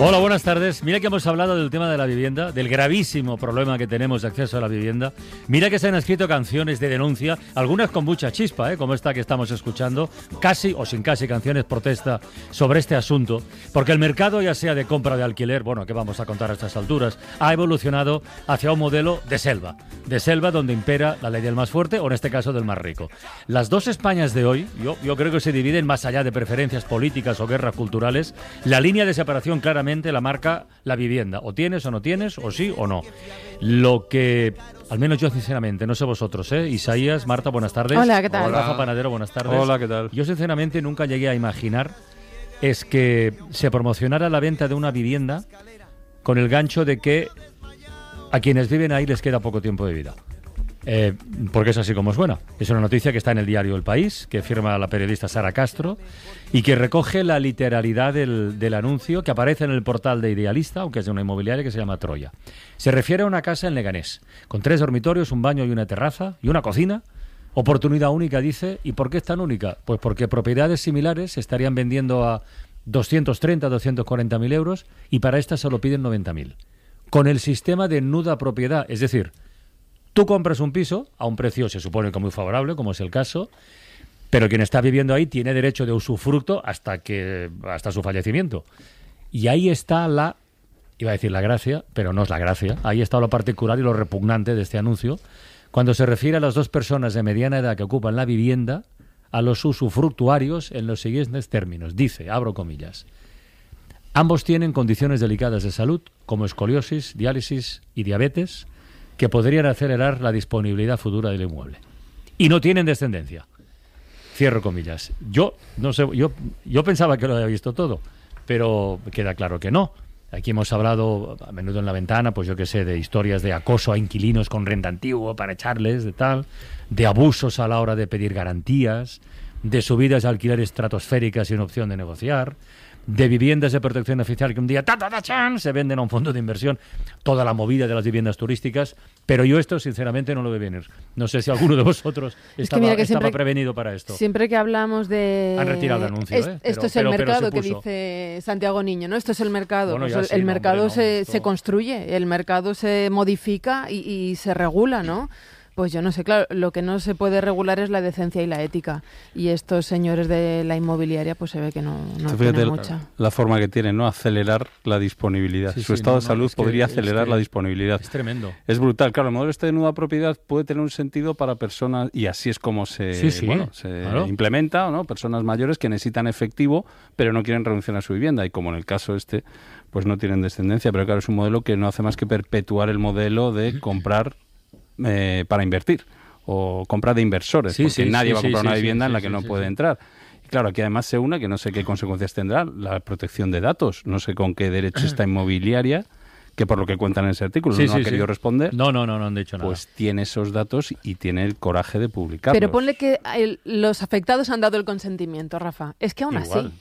Hola, buenas tardes. Mira que hemos hablado del tema de la vivienda, del gravísimo problema que tenemos de acceso a la vivienda. Mira que se han escrito canciones de denuncia, algunas con mucha chispa, como esta que estamos escuchando, casi o sin casi canciones protesta sobre este asunto, porque el mercado, ya sea de compra o de alquiler, bueno, ¿qué vamos a contar a estas alturas?, ha evolucionado hacia un modelo de selva donde impera la ley del más fuerte, o en este caso del más rico. Las dos Españas de hoy, yo creo que se dividen más allá de preferencias políticas o guerras culturales. La línea de separación claramente la marca la vivienda. O tienes o no tienes, o sí o no. Lo que, al menos yo sinceramente, no sé vosotros, Isaías, Marta, buenas tardes. Hola, ¿qué tal? Hola. Rafa Panadero, buenas tardes. Hola, ¿qué tal? Yo sinceramente nunca llegué a imaginar es que se promocionara la venta de una vivienda con el gancho de que a quienes viven ahí les queda poco tiempo de vida. Porque es así como suena. Es una noticia que está en el diario El País, que firma la periodista Sara Castro y que recoge la literalidad del anuncio que aparece en el portal de Idealista, aunque es de una inmobiliaria que se llama Troya. Se refiere a una casa en Leganés, con 3 dormitorios, un baño y una terraza y una cocina. Oportunidad única, dice. ¿Y por qué es tan única? Pues porque propiedades similares se estarían vendiendo a 230, 240.000 euros y para esta solo piden 90.000. Con el sistema de nuda propiedad, es decir, tú compras un piso a un precio, se supone que muy favorable, como es el caso, pero quien está viviendo ahí tiene derecho de usufructo hasta su fallecimiento. Y ahí está iba a decir la gracia, pero no es la gracia, ahí está lo particular y lo repugnante de este anuncio, cuando se refiere a las dos personas de mediana edad que ocupan la vivienda, a los usufructuarios en los siguientes términos. Dice, abro comillas, ambos tienen condiciones delicadas de salud, como escoliosis, diálisis y diabetes, que podrían acelerar la disponibilidad futura del inmueble. Y no tienen descendencia. Cierro comillas. Yo no sé, yo pensaba que lo había visto todo, pero queda claro que no. Aquí hemos hablado a menudo en La Ventana, pues yo qué sé, de historias de acoso a inquilinos con renta antigua para echarles, de abusos a la hora de pedir garantías, de subidas de alquiler estratosféricas sin opción de negociar, de viviendas de protección oficial que un día se venden a un fondo de inversión, toda la movida de las viviendas turísticas, pero yo esto sinceramente no lo veo venir. No sé si alguno de vosotros estaba prevenido para esto. Siempre que hablamos de... Han retirado el anuncio, Esto es el mercado que dice Santiago Niño, ¿no? Esto es el mercado. Bueno, pues el mercado se construye, el mercado se modifica y se regula, ¿no? Pues yo no sé, claro, lo que no se puede regular es la decencia y la ética. Y estos señores de la inmobiliaria, pues se ve que no tienen mucha. La forma que tienen, ¿no? Acelerar la disponibilidad. Su estado de salud podría acelerar la disponibilidad. Es tremendo. Es brutal. Claro, el modelo de nueva propiedad puede tener un sentido para personas, y así es como se implementa, ¿no? Personas mayores que necesitan efectivo, pero no quieren renunciar a su vivienda. Y como en el caso pues no tienen descendencia. Pero claro, es un modelo que no hace más que perpetuar el modelo de comprar para invertir o compra de inversores, porque nadie va a comprar una vivienda en la que no puede entrar. Y claro, aquí además se une que no sé qué consecuencias tendrá la protección de datos, no sé con qué derecho está inmobiliaria, que por lo que cuentan en ese artículo no ha querido responder. No han dicho nada. Pues tiene esos datos y tiene el coraje de publicarlos. Pero ponle que los afectados han dado el consentimiento, Rafa. Es que aún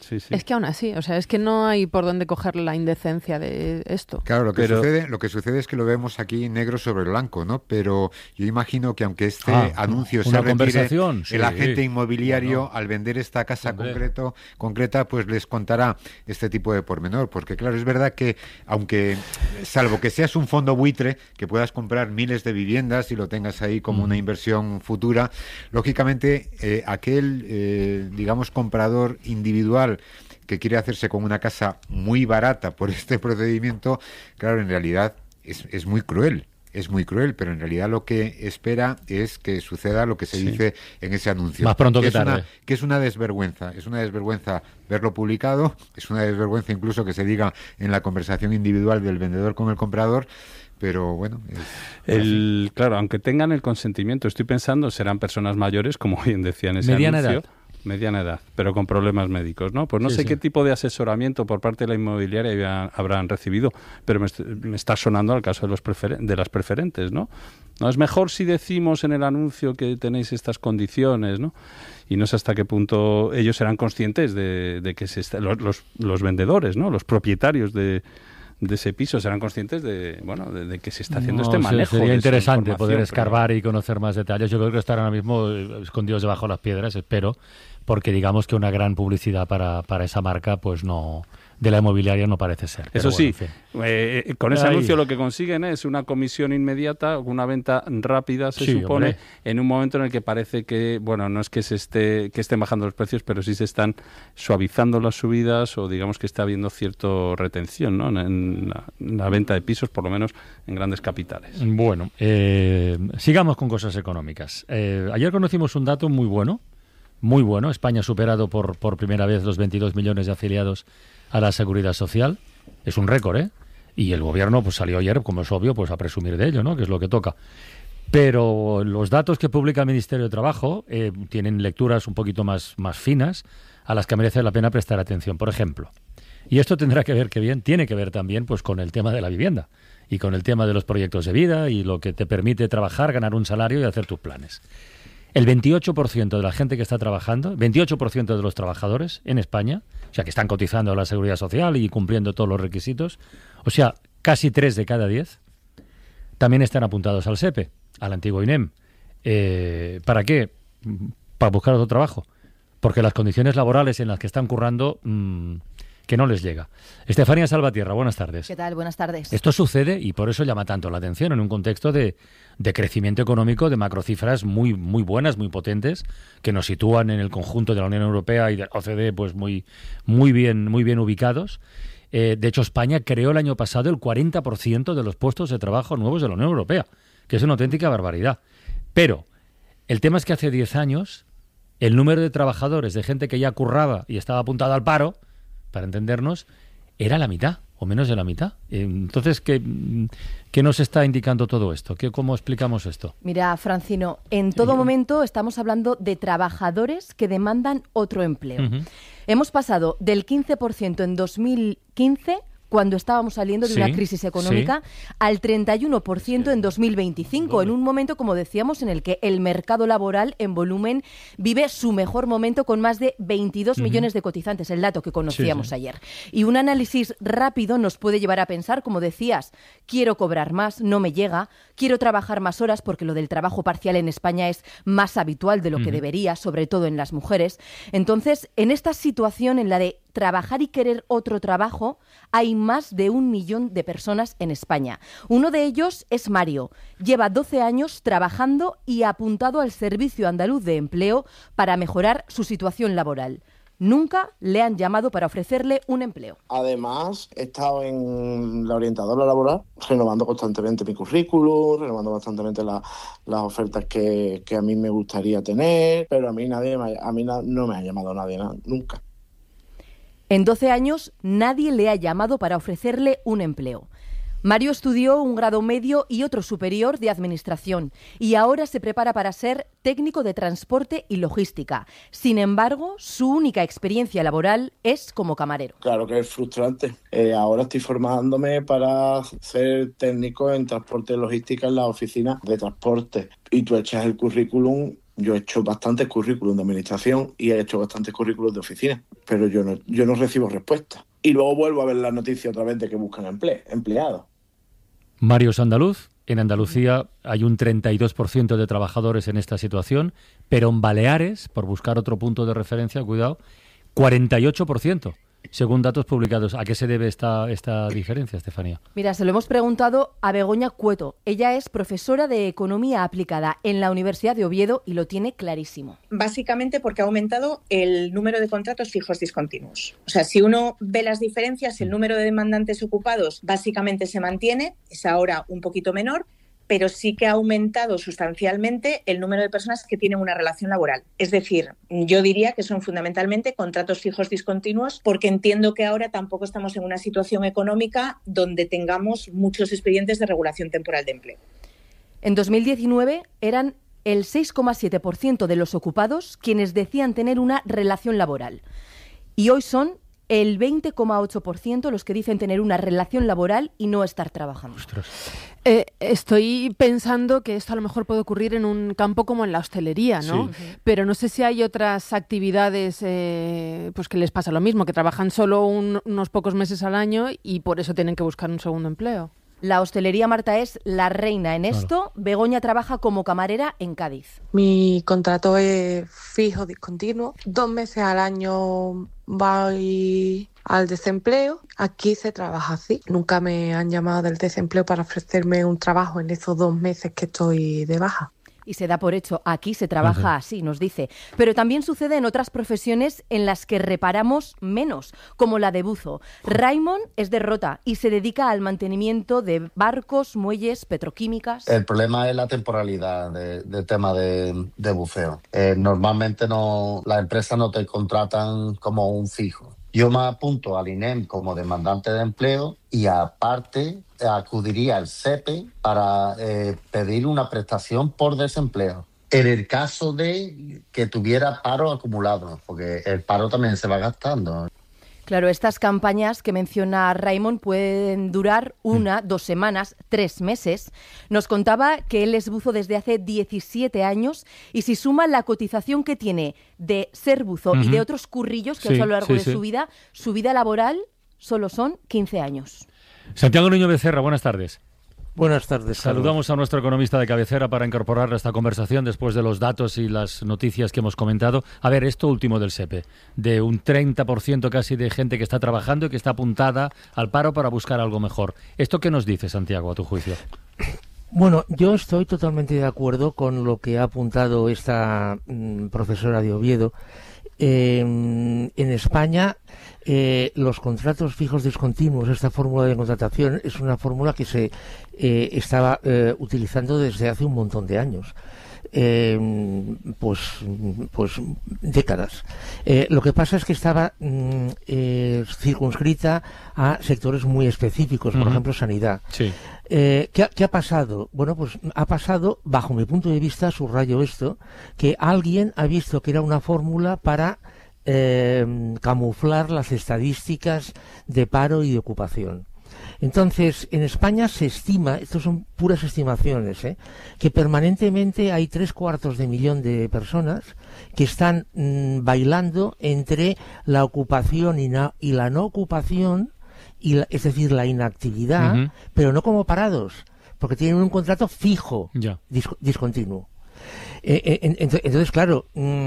así, o sea, es que no hay por dónde coger la indecencia de esto. Claro, lo que sucede es que lo vemos aquí negro sobre blanco, ¿no? Pero yo imagino que aunque este anuncio se retire, el agente inmobiliario al vender esta casa concreta, pues les contará este tipo de pormenor, porque claro, es verdad que aunque salvo que seas un fondo buitre, que puedas comprar miles de viviendas y lo tengas ahí como una inversión futura, lógicamente aquel, comprador individual que quiere hacerse con una casa muy barata por este procedimiento, claro, en realidad es muy cruel. Es muy cruel, pero en realidad lo que espera es que suceda lo que se dice en ese anuncio. Más pronto que tarde. Que es una desvergüenza. Es una desvergüenza verlo publicado, es una desvergüenza incluso que se diga en la conversación individual del vendedor con el comprador, pero bueno... Claro, aunque tengan el consentimiento, estoy pensando, serán personas mayores, como bien decía en ese anuncio. Mediana edad, pero con problemas médicos, ¿no? Pues no sé qué tipo de asesoramiento por parte de la inmobiliaria habrán recibido, pero me está sonando al caso de las preferentes, ¿no? No es mejor si decimos en el anuncio que tenéis estas condiciones, ¿no? Y no sé hasta qué punto ellos serán conscientes de que los vendedores, ¿no? Los propietarios de ese piso serán conscientes de que se está haciendo este manejo. Sería interesante poder escarbar y conocer más detalles. Yo creo que están ahora mismo escondidos debajo de las piedras, espero, porque digamos que una gran publicidad para esa marca pues no de la inmobiliaria no parece ser. Eso sí, con ese anuncio lo que consiguen es una comisión inmediata, una venta rápida, se supone, hombre, en un momento en el que parece que, bueno, no es que estén bajando los precios, pero sí se están suavizando las subidas, o digamos que está habiendo cierta retención, ¿no?, en la venta de pisos, por lo menos en grandes capitales. Bueno, sigamos con cosas económicas. Ayer conocimos un dato muy bueno. España ha superado por primera vez los 22 millones de afiliados a la Seguridad Social. Es un récord, ¿eh? Y el gobierno pues salió ayer, como es obvio, pues a presumir de ello, ¿no?, que es lo que toca. Pero los datos que publica el Ministerio de Trabajo tienen lecturas un poquito más finas, a las que merece la pena prestar atención. Por ejemplo, y esto tiene que ver también pues con el tema de la vivienda y con el tema de los proyectos de vida y lo que te permite trabajar, ganar un salario y hacer tus planes. El 28% de la gente que está trabajando, 28% de los trabajadores en España, o sea, que están cotizando a la Seguridad Social y cumpliendo todos los requisitos, o sea, casi 3 de cada 10, también están apuntados al SEPE, al antiguo INEM. ¿Para qué? Para buscar otro trabajo. Porque las condiciones laborales en las que están currando, que no les llega. Estefanía Salvatierra, buenas tardes. ¿Qué tal? Buenas tardes. Esto sucede, y por eso llama tanto la atención, en un contexto de crecimiento económico, de macrocifras muy buenas, muy potentes, que nos sitúan en el conjunto de la Unión Europea y de la OCDE pues muy bien ubicados. De hecho, España creó el año pasado el 40% de los puestos de trabajo nuevos de la Unión Europea, que es una auténtica barbaridad. Pero el tema es que hace 10 años el número de trabajadores, de gente que ya curraba y estaba apuntada al paro, para entendernos, era la mitad, o menos de la mitad. Entonces, ¿qué nos está indicando todo esto? ¿Cómo explicamos esto? Mira, Francino, en todo momento estamos hablando de trabajadores que demandan otro empleo. Uh-huh. Hemos pasado del 15% en 2015, cuando estábamos saliendo de una crisis económica, al 31% en 2025, en un momento, como decíamos, en el que el mercado laboral en volumen vive su mejor momento con más de 22 millones de cotizantes, el dato que conocíamos ayer. Y un análisis rápido nos puede llevar a pensar, como decías, quiero cobrar más, no me llega, quiero trabajar más horas, porque lo del trabajo parcial en España es más habitual de lo que debería, sobre todo en las mujeres. Entonces, en esta situación en la de trabajar y querer otro trabajo, hay más de 1 millón de personas en España. Uno de ellos es Mario. Lleva 12 años trabajando y apuntado al Servicio Andaluz de Empleo para mejorar su situación laboral. Nunca le han llamado para ofrecerle un empleo. Además, he estado en la orientadora laboral, renovando constantemente mi currículum, renovando constantemente las ofertas que a mí me gustaría tener, pero a mí no me ha llamado nadie, nunca. En 12 años nadie le ha llamado para ofrecerle un empleo. Mario estudió un grado medio y otro superior de administración y ahora se prepara para ser técnico de transporte y logística. Sin embargo, su única experiencia laboral es como camarero. Claro que es frustrante. Ahora estoy formándome para ser técnico en transporte y logística en la oficina de transporte. Y tú echas el currículum. Yo he hecho bastantes currículum de administración y he hecho bastantes currículum de oficina, pero yo no recibo respuesta. Y luego vuelvo a ver las noticias otra vez de que buscan empleados. Mario es andaluz. En Andalucía hay un 32% de trabajadores en esta situación, pero en Baleares, por buscar otro punto de referencia, cuidado, 48%. Según datos publicados. ¿A qué se debe esta diferencia, Estefanía? Mira, se lo hemos preguntado a Begoña Cueto. Ella es profesora de Economía Aplicada en la Universidad de Oviedo y lo tiene clarísimo. Básicamente porque ha aumentado el número de contratos fijos discontinuos. O sea, si uno ve las diferencias, el número de demandantes ocupados básicamente se mantiene, es ahora un poquito menor, pero sí que ha aumentado sustancialmente el número de personas que tienen una relación laboral. Es decir, yo diría que son fundamentalmente contratos fijos discontinuos, porque entiendo que ahora tampoco estamos en una situación económica donde tengamos muchos expedientes de regulación temporal de empleo. En 2019 eran el 6,7% de los ocupados quienes decían tener una relación laboral. Y hoy son el 20,8% los que dicen tener una relación laboral y no estar trabajando. Estoy pensando que esto a lo mejor puede ocurrir en un campo como en la hostelería, ¿no? Sí. Pero no sé si hay otras actividades pues que les pasa lo mismo, que trabajan solo unos pocos meses al año y por eso tienen que buscar un segundo empleo. La hostelería, Marta, es la reina en esto. Claro. Begoña trabaja como camarera en Cádiz. Mi contrato es fijo, discontinuo. 2 meses al año voy al desempleo. Aquí se trabaja así. Nunca me han llamado del desempleo para ofrecerme un trabajo en esos 2 meses que estoy de baja. Y se da por hecho, aquí se trabaja así, nos dice. Pero también sucede en otras profesiones en las que reparamos menos, como la de buzo. Raymond es de Rota y se dedica al mantenimiento de barcos, muelles, petroquímicas. El problema es la temporalidad del tema de buceo. Normalmente las empresas no te contratan como un fijo. Yo me apunto al INEM como demandante de empleo y aparte acudiría al SEPE para pedir una prestación por desempleo. En el caso de que tuviera paro acumulado, porque el paro también se va gastando. Claro, estas campañas que menciona Raymond pueden durar 1, 2 semanas, 3 meses. Nos contaba que él es buzo desde hace 17 años y si suma la cotización que tiene de ser buzo y de otros currillos que ha hecho a lo largo de su vida laboral solo son 15 años. Santiago Niño Becerra, buenas tardes. Buenas tardes. Saludamos a nuestro economista de cabecera para incorporarle a esta conversación después de los datos y las noticias que hemos comentado. A ver, esto último del SEPE, de un 30% casi de gente que está trabajando y que está apuntada al paro para buscar algo mejor. ¿Esto qué nos dice, Santiago, a tu juicio? Bueno, yo estoy totalmente de acuerdo con lo que ha apuntado esta profesora de Oviedo. En España, los contratos fijos discontinuos, esta fórmula de contratación, es una fórmula que se estaba utilizando desde hace un montón de años. Pues décadas. Lo que pasa es que estaba circunscrita a sectores muy específicos, por ejemplo, sanidad. Sí. ¿Qué ha pasado? Bueno, pues ha pasado, bajo mi punto de vista, subrayo esto, que alguien ha visto que era una fórmula para camuflar las estadísticas de paro y de ocupación. Entonces, en España se estima, estos son puras estimaciones, que permanentemente hay 750.000 de personas que están bailando entre la ocupación y la no ocupación, es decir, la inactividad, pero no como parados, porque tienen un contrato fijo, discontinuo. Entonces, claro,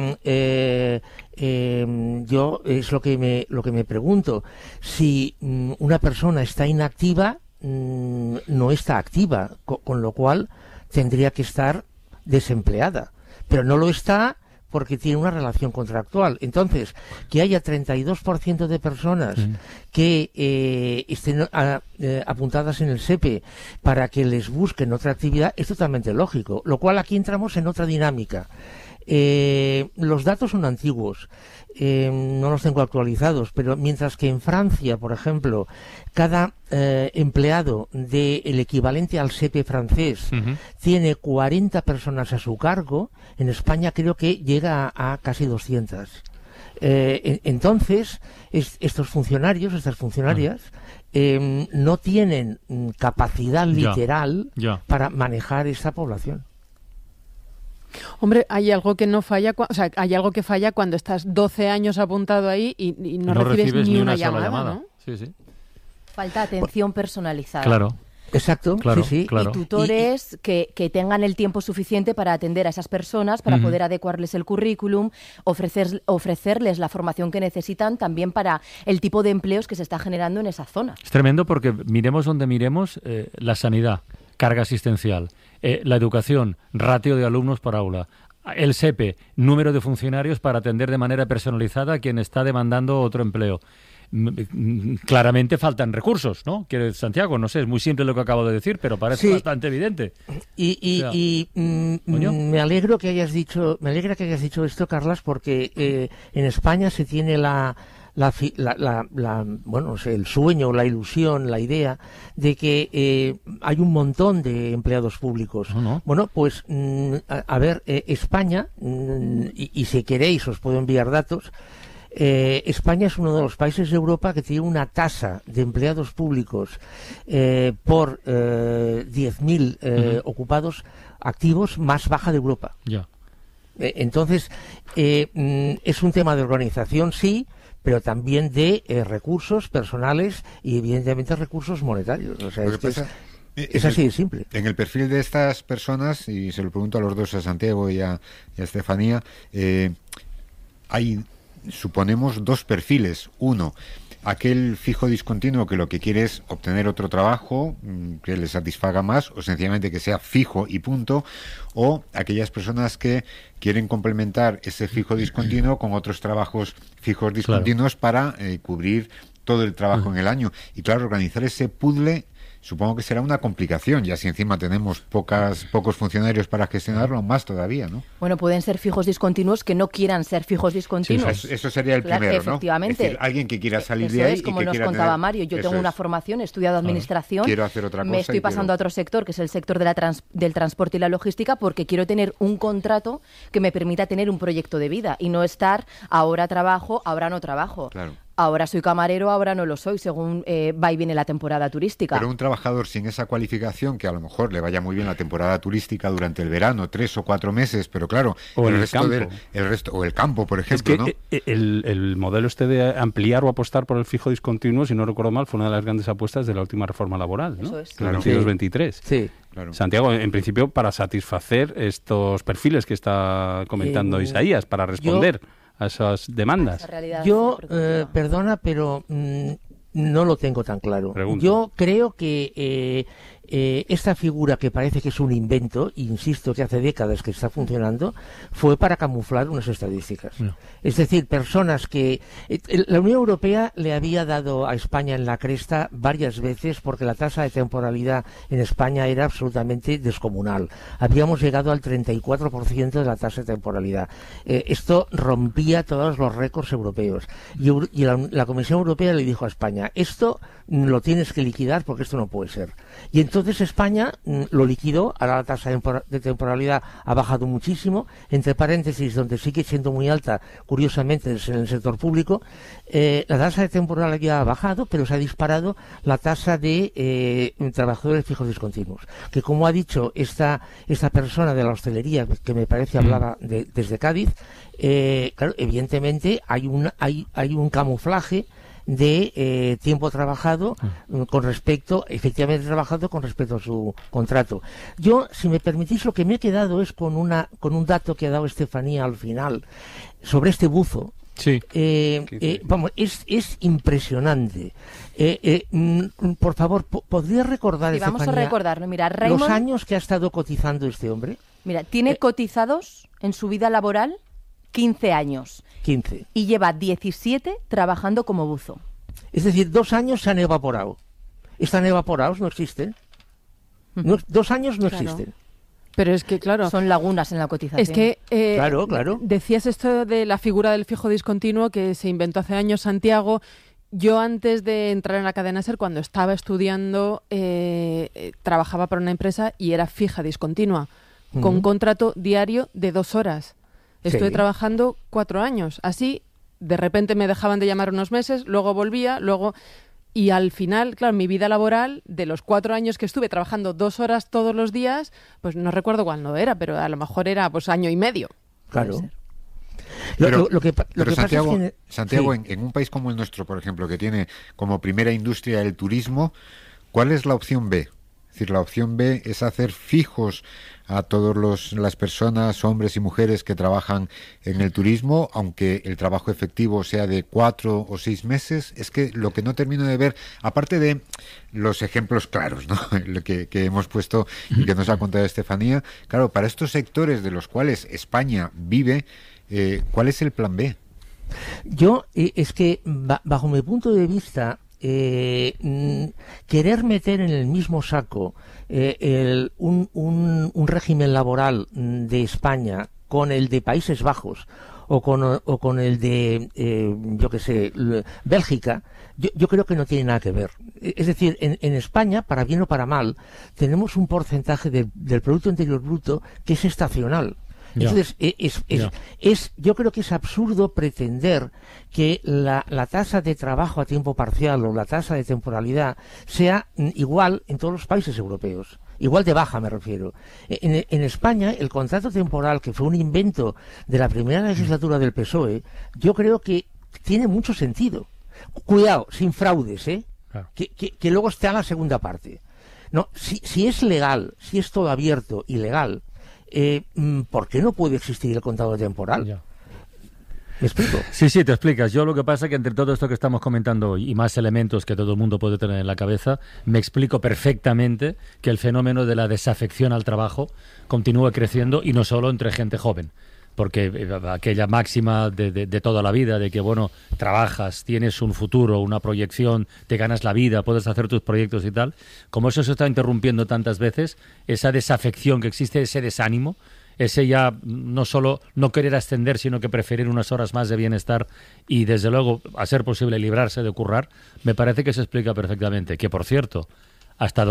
yo es lo que me pregunto. Si una persona está inactiva, no está activa, con lo cual tendría que estar desempleada, pero no lo está porque tiene una relación contractual. Entonces, que haya 32% de personas que estén apuntadas en el SEPE para que les busquen otra actividad es totalmente lógico, lo cual aquí entramos en otra dinámica. Los datos son antiguos, no los tengo actualizados, pero mientras que en Francia, por ejemplo, cada empleado del equivalente al SEPE francés tiene 40 personas a su cargo, en España creo que llega a casi 200. Entonces, estos funcionarios, estas funcionarias, no tienen capacidad literal para manejar esta población. Hombre, hay algo que no falla, hay algo que falla cuando estás 12 años apuntado ahí y no recibes ni una llamada, ¿no? Sí, sí. Falta atención personalizada. Claro. Exacto, claro, sí. Claro. Y tutores que tengan el tiempo suficiente para atender a esas personas, para poder adecuarles el currículum, ofrecerles la formación que necesitan también para el tipo de empleos que se está generando en esa zona. Es tremendo porque miremos donde miremos, la sanidad, carga asistencial, la educación, ratio de alumnos por aula, el SEPE, número de funcionarios para atender de manera personalizada a quien está demandando otro empleo. Claramente faltan recursos, ¿no? Santiago, no sé, es muy simple lo que acabo de decir, pero parece bastante evidente. Me alegra que hayas dicho esto, Carlas, porque en España se tiene el sueño, la ilusión, la idea de que hay un montón de empleados públicos. No. Bueno, pues España, y si queréis os puedo enviar datos. España es uno de los países de Europa que tiene una tasa de empleados públicos por 10.000 ocupados activos más baja de Europa. Entonces, es un tema de organización, sí, pero también de recursos personales y evidentemente recursos monetarios. O sea, es así de simple. En el perfil de estas personas, y se lo pregunto a los dos, a Santiago y a Estefanía, hay, suponemos, dos perfiles. Uno, aquel fijo discontinuo que lo que quiere es obtener otro trabajo que le satisfaga más, o sencillamente que sea fijo y punto, o aquellas personas que quieren complementar ese fijo discontinuo con otros trabajos fijos discontinuos para cubrir todo el trabajo en el año. Y claro, organizar ese puzzle supongo que será una complicación, ya si encima tenemos pocos funcionarios para gestionarlo, más todavía, ¿no? Bueno, pueden ser fijos discontinuos que no quieran ser fijos discontinuos. Sí, eso sería el primero, efectivamente. ¿no? Es decir, alguien que quiera salir eso de ahí es, como y que nos quiera contaba tener... Mario, yo tengo una formación, he estudiado administración, quiero hacer otra cosa, me estoy pasando a otro sector, que es el sector de del transporte y la logística, porque quiero tener un contrato que me permita tener un proyecto de vida y no estar ahora trabajo, ahora no trabajo. Claro. Ahora soy camarero, ahora no lo soy, según va y viene la temporada turística. Pero un trabajador sin esa cualificación, que a lo mejor le vaya muy bien la temporada turística durante el verano, 3 o 4 meses, pero claro, o el resto o el campo, por ejemplo, es que el modelo de ampliar o apostar por el fijo discontinuo, si no recuerdo mal, fue una de las grandes apuestas de la última reforma laboral, ¿no? Eso es. Claro. 22-23. Sí. Claro. Santiago, en principio, para satisfacer estos perfiles que está comentando Isaías, para responder a esas demandas. Yo, perdona, pero no lo tengo tan claro. Pregunto. Yo creo que esta figura, que parece que es un invento, insisto que hace décadas que está funcionando, fue para camuflar unas estadísticas. No. Es decir, personas que... la Unión Europea le había dado a España en la cresta varias veces porque la tasa de temporalidad en España era absolutamente descomunal. Habíamos llegado al 34% de la tasa de temporalidad. Esto rompía todos los récords europeos. Y la Comisión Europea le dijo a España, esto lo tienes que liquidar porque esto no puede ser. Y entonces España lo liquidó, ahora la tasa de temporalidad ha bajado muchísimo, entre paréntesis, donde sigue siendo muy alta, curiosamente es en el sector público, la tasa de temporalidad ha bajado, pero se ha disparado la tasa de trabajadores fijos discontinuos, que como ha dicho esta persona de la hostelería, que me parece hablaba desde Cádiz, claro, evidentemente hay un camuflaje de tiempo trabajado efectivamente trabajado con respecto a su contrato. Yo, si me permitís, lo que me he quedado es con un dato que ha dado Estefanía al final sobre este buzo. Sí. Vamos, es impresionante. Por favor, ¿podría recordar, Estefanía, vamos a recordarlo. Mira, Raymond, los años que ha estado cotizando este hombre? Mira, tiene cotizados en su vida laboral 15 años. 15. Y lleva 17 trabajando como buzo. Es decir, 2 años se han evaporado. Están evaporados, no existen. 2 años no existen. Pero es que, claro... Son lagunas en la cotización. Es que... claro. Decías esto de la figura del fijo discontinuo que se inventó hace años Santiago. Yo, antes de entrar en la cadena SER, cuando estaba estudiando, trabajaba para una empresa y era fija discontinua, con contrato diario de 2 horas. Estuve trabajando 4 años. Así, de repente me dejaban de llamar unos meses, luego volvía, y al final, claro, mi vida laboral, de los 4 años que estuve trabajando 2 horas todos los días, pues no recuerdo cuándo era, pero a lo mejor era pues año y medio. Claro. Pero Santiago, es que... Santiago, en un país como el nuestro, por ejemplo, que tiene como primera industria el turismo, ¿cuál es la opción B? Es decir, la opción B es hacer fijos a todas las personas, hombres y mujeres que trabajan en el turismo, aunque el trabajo efectivo sea de 4 o 6 meses. Es que lo que no termino de ver, aparte de los ejemplos claros, ¿no?, que hemos puesto y que nos ha contado Estefanía, claro, para estos sectores de los cuales España vive, ¿cuál es el plan B? Yo, es que, bajo mi punto de vista, querer meter en el mismo saco un régimen laboral de España con el de Países Bajos o con el de yo qué sé, Bélgica, yo creo que no tiene nada que ver. Es decir, en España, para bien o para mal, tenemos un porcentaje del Producto Interior Bruto que es estacional. Entonces, yo creo que es absurdo pretender que la tasa de trabajo a tiempo parcial o la tasa de temporalidad sea igual en todos los países europeos. Igual de baja, me refiero. En España, el contrato temporal, que fue un invento de la primera legislatura del PSOE, yo creo que tiene mucho sentido. Cuidado, sin fraudes, Claro. Que luego está la segunda parte. No, si es legal, si es todo abierto y legal, ¿por qué no puede existir el contrato temporal? ¿Me explico? Sí, te explicas. Yo lo que pasa es que entre todo esto que estamos comentando hoy y más elementos que todo el mundo puede tener en la cabeza, me explico perfectamente que el fenómeno de la desafección al trabajo continúa creciendo y no solo entre gente joven. Porque aquella máxima de toda la vida, de que, bueno, trabajas, tienes un futuro, una proyección, te ganas la vida, puedes hacer tus proyectos y tal, como eso se está interrumpiendo tantas veces, esa desafección que existe, ese desánimo, ese ya no solo no querer ascender, sino que preferir unas horas más de bienestar y, desde luego, a ser posible librarse de currar, me parece que se explica perfectamente. Que, por cierto, hasta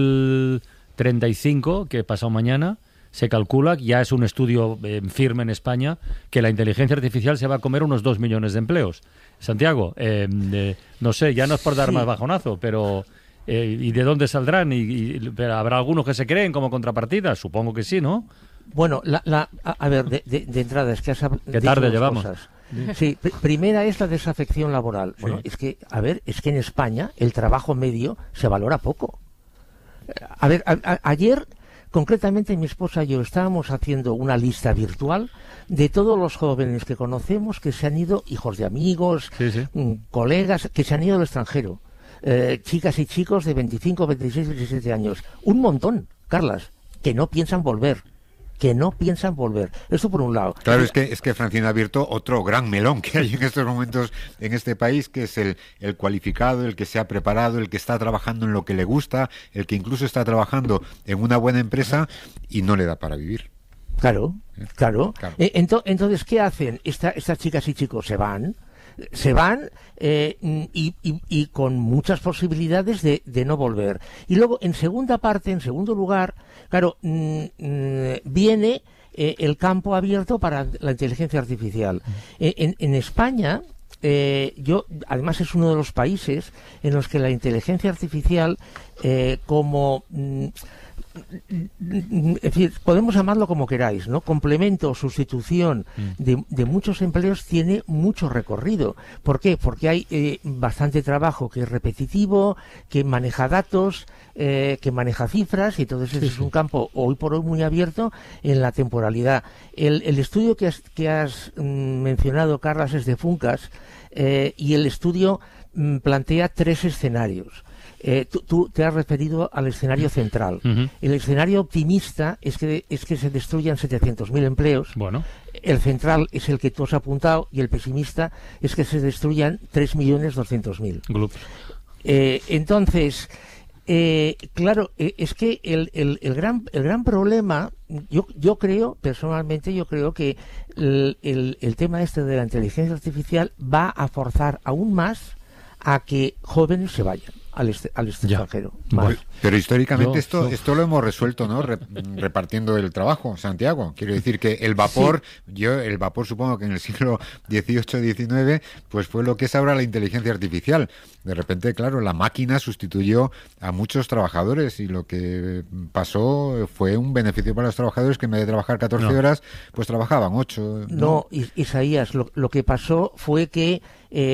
2035, que pasado mañana, se calcula, ya es un estudio firme en España, que la inteligencia artificial se va a comer unos 2 millones de empleos. Santiago, no sé, ya no es por dar más bajonazo, pero ¿y de dónde saldrán? Pero ¿habrá algunos que se creen como contrapartida? Supongo que sí, ¿no? Bueno, a ver, de entrada, es que has ¿Qué tarde llevamos? Cosas. Sí, primera es la desafección laboral. Bueno, sí. Es que en España el trabajo medio se valora poco. A ver, ayer... Concretamente, mi esposa y yo estábamos haciendo una lista virtual de todos los jóvenes que conocemos que se han ido, hijos de amigos, colegas, que se han ido al extranjero. Chicas y chicos de 25, 26, 27 años. Un montón, Carlas, que no piensan volver. Esto por un lado. Claro, es que Francina ha abierto otro gran melón que hay en estos momentos en este país, que es el cualificado, el que se ha preparado, el que está trabajando en lo que le gusta, el que incluso está trabajando en una buena empresa y no le da para vivir. Claro. Entonces, ¿qué hacen? Estas chicas y chicos se van y con muchas posibilidades de no volver. Y luego, en segundo lugar, claro, viene el campo abierto para la inteligencia artificial. En España, además es uno de los países en los que la inteligencia artificial es decir, podemos llamarlo como queráis, ¿no? Complemento o sustitución de muchos empleos tiene mucho recorrido. ¿Por qué? Porque hay bastante trabajo que es repetitivo, que maneja datos, que maneja cifras, y entonces es un campo hoy por hoy muy abierto en la temporalidad. El estudio que has mencionado, Carlas, es de Funcas, y el estudio plantea 3 escenarios. Tú te has referido al escenario central. El escenario optimista es que se destruyan 700.000 empleos. Bueno. El central es el que tú has apuntado, y el pesimista es que se destruyan 3.200.000. Entonces, claro, es que el gran problema, yo creo, personalmente, que el tema este de la inteligencia artificial va a forzar aún más a que jóvenes se vayan al extranjero. Pero históricamente esto lo hemos resuelto, ¿no? Repartiendo el trabajo, Santiago. Quiero decir que el vapor, el vapor supongo que en el siglo XVIII-XIX, pues fue lo que es ahora la inteligencia artificial. De repente, claro, la máquina sustituyó a muchos trabajadores, y lo que pasó fue un beneficio para los trabajadores, que en vez de trabajar 14 horas, pues trabajaban 8. No, Isaías, lo que pasó fue que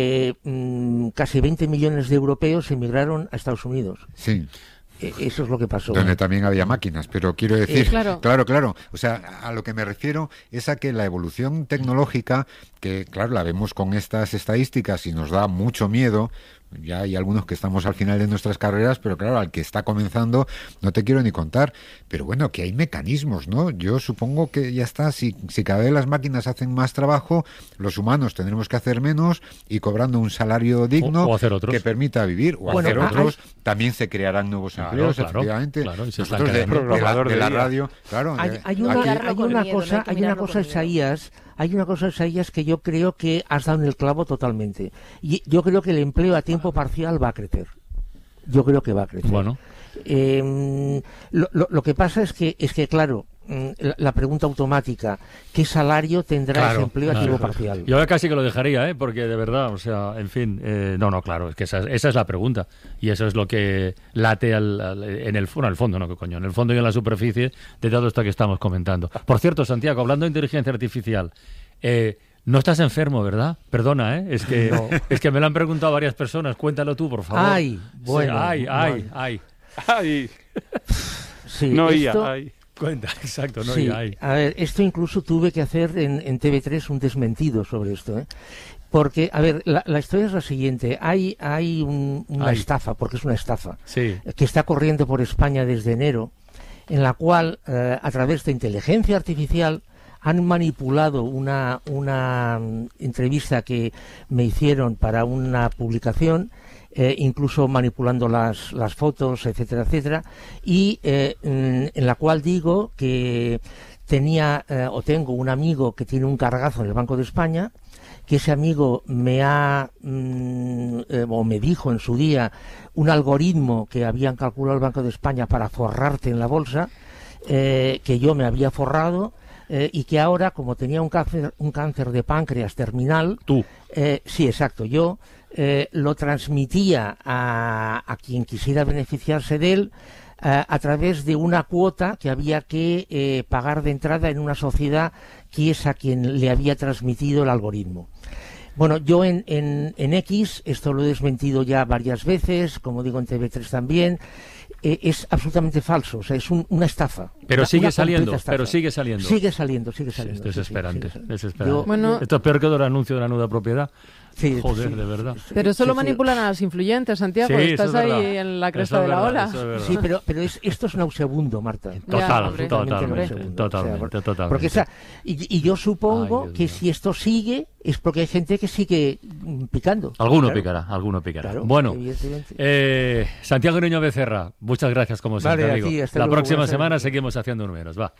casi 20 millones de europeos emigraron a Estados Unidos. Sí. Eso es lo que pasó. Donde también había máquinas, pero quiero decir, claro. O sea, a lo que me refiero es a que la evolución tecnológica, que claro, la vemos con estas estadísticas y nos da mucho miedo. Ya hay algunos que estamos al final de nuestras carreras, pero claro, al que está comenzando no te quiero ni contar. Pero bueno, que hay mecanismos, ¿no? Yo supongo que ya está, si cada vez las máquinas hacen más trabajo, los humanos tendremos que hacer menos, y cobrando un salario digno o hacer otros, que permita vivir, o hacer otros, también se crearán nuevos empleos, efectivamente. Claro, y nosotros de la radio, claro. Hay una cosa, Isaías. Hay una cosa, Isaías, que yo creo que has dado en el clavo totalmente. Y yo creo que el empleo a tiempo parcial va a crecer. Yo creo que va a crecer. Bueno. Lo que pasa es que claro, la pregunta automática, ¿qué salario tendrá ese empleo a tiempo parcial? Yo casi que lo dejaría, porque de verdad, o sea, en fin, claro, es que esa es la pregunta, y eso es lo que late en el fondo, no, qué coño, en el fondo y en la superficie de todo esto que estamos comentando. Por cierto, Santiago, hablando de inteligencia artificial, no estás enfermo, ¿verdad? Perdona, es que me lo han preguntado varias personas. Cuéntalo tú, por favor. Ay, bueno. Sí, ay. Sí, No, esto... Cuenta, exacto, ¿no? Sí, a ver, esto incluso tuve que hacer en TV3 un desmentido sobre esto, ¿eh? Porque, a ver, la historia es la siguiente. Hay una estafa, porque es una estafa, que está corriendo por España desde enero, en la cual, a través de inteligencia artificial, han manipulado una entrevista que me hicieron para una publicación, incluso manipulando las fotos, etcétera, etcétera, y en la cual digo que tengo un amigo que tiene un cargazo en el Banco de España, que ese amigo me dijo en su día un algoritmo que habían calculado el Banco de España para forrarte en la bolsa, que yo me había forrado, y que ahora, como tenía un cáncer de páncreas terminal... Tú. Sí, exacto, yo lo transmitía a quien quisiera beneficiarse de él, a través de una cuota que había que pagar de entrada en una sociedad que es a quien le había transmitido el algoritmo. Bueno, yo en X, esto lo he desmentido ya varias veces, como digo en TV3 también, es absolutamente falso, o sea, es una estafa. Pero sigue saliendo, Sigue saliendo. Sí, esto es desesperante, Bueno, esto es peor que el anuncio de la nueva propiedad. Sí, joder, de verdad. Pero solo manipulan a los influyentes, Santiago. Estás ahí en la cresta de la ola. Sí, pero esto es nauseabundo, Marta. Totalmente. Porque, y yo supongo que si esto sigue es porque hay gente que sigue picando. Alguno picará. Claro, bueno, Santiago Niño Becerra, muchas gracias como siempre, amigo. La próxima semana seguimos haciendo números, va.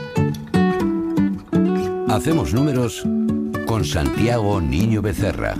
Hacemos números con Santiago Niño Becerra.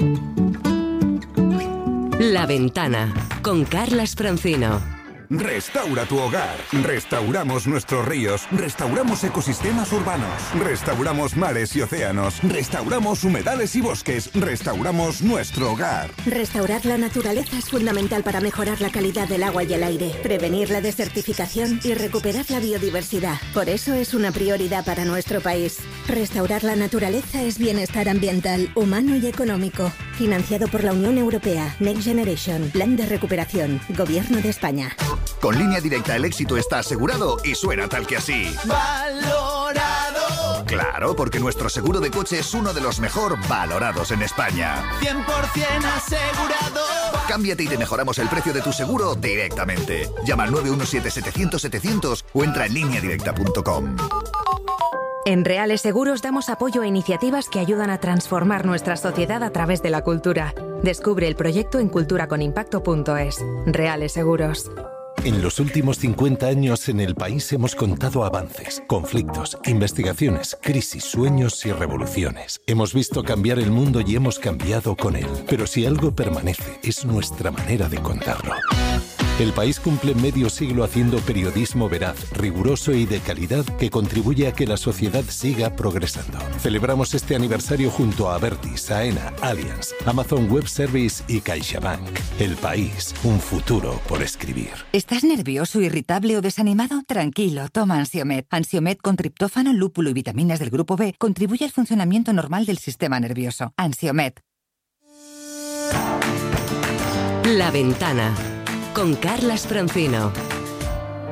La Ventana, con Carlas Francino. Restaura tu hogar. Restauramos nuestros ríos. Restauramos ecosistemas urbanos. Restauramos mares y océanos. Restauramos humedales y bosques. Restauramos nuestro hogar. Restaurar la naturaleza es fundamental para mejorar la calidad del agua y el aire, prevenir la desertificación y recuperar la biodiversidad. Por eso es una prioridad para nuestro país. Restaurar la naturaleza es bienestar ambiental, humano y económico. Financiado por la Unión Europea. Next Generation. Plan de recuperación. Gobierno de España. Con Línea Directa el éxito está asegurado y suena tal que así. ¡Valorado! Claro, porque nuestro seguro de coche es uno de los mejor valorados en España. 100% asegurado. Cámbiate y te mejoramos el precio de tu seguro directamente. Llama al 917-700-700 o entra en lineadirecta.com. En Reales Seguros damos apoyo a iniciativas que ayudan a transformar nuestra sociedad a través de la cultura. Descubre el proyecto en culturaconimpacto.es. Reales Seguros. En los últimos 50 años en el país hemos contado avances, conflictos, investigaciones, crisis, sueños y revoluciones. Hemos visto cambiar el mundo y hemos cambiado con él. Pero si algo permanece, es nuestra manera de contarlo. El país cumple medio siglo haciendo periodismo veraz, riguroso y de calidad que contribuye a que la sociedad siga progresando. Celebramos este aniversario junto a Abertis, Aena, Allianz, Amazon Web Service y CaixaBank. El país, un futuro por escribir. ¿Estás nervioso, irritable o desanimado? Tranquilo, toma Ansiomed. Ansiomed con triptófano, lúpulo y vitaminas del grupo B contribuye al funcionamiento normal del sistema nervioso. Ansiomed. La Ventana, con Carlas Francino.